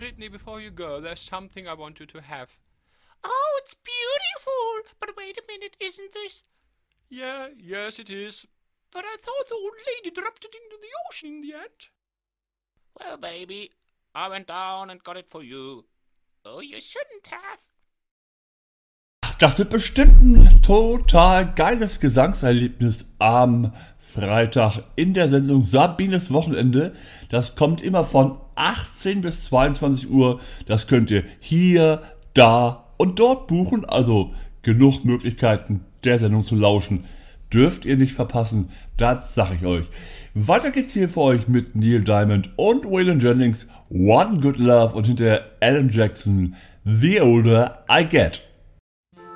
Brittany, before you go, there's something I want you to have. Oh, it's beautiful. But wait a minute, isn't this? Yes, it is. But I thought the old lady dropped it into the ocean in the end. Well, baby, I went down and got it for you. Oh, you shouldn't have. Das wird bestimmt ein total geiles Gesangserlebnis am Freitag in der Sendung Sabines Wochenende. Das kommt immer von 18 bis 22 Uhr. Das könnt ihr hier, da und dort buchen. Also genug Möglichkeiten, der Sendung zu lauschen. Dürft ihr nicht verpassen, das sag ich euch. Weiter geht's hier für euch mit Neil Diamond und Waylon Jennings, One Good Love und hinterher Alan Jackson, The Older I Get.